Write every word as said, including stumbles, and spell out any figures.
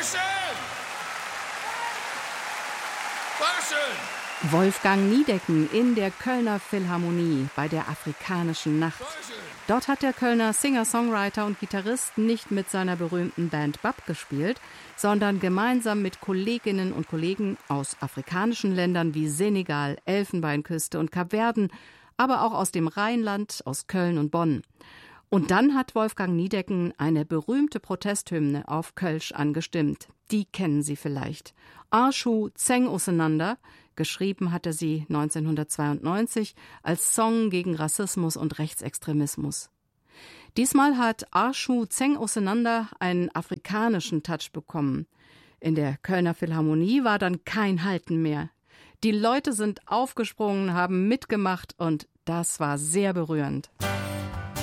Dankeschön! Dankeschön! Wolfgang Niedecken in der Kölner Philharmonie bei der Afrikanischen Nacht. Dort hat der Kölner Singer-Songwriter und Gitarrist nicht mit seiner berühmten Band Bab gespielt, sondern gemeinsam mit Kolleginnen und Kollegen aus afrikanischen Ländern wie Senegal, Elfenbeinküste und Kapverden, aber auch aus dem Rheinland, aus Köln und Bonn. Und dann hat Wolfgang Niedecken eine berühmte Protesthymne auf Kölsch angestimmt. Die kennen Sie vielleicht. Arschu Zeng auseinander. Geschrieben hatte sie neunzehnhundertzweiundneunzig als Song gegen Rassismus und Rechtsextremismus. Diesmal hat Arschu Zeng auseinander einen afrikanischen Touch bekommen. In der Kölner Philharmonie war dann kein Halten mehr. Die Leute sind aufgesprungen, haben mitgemacht und das war sehr berührend.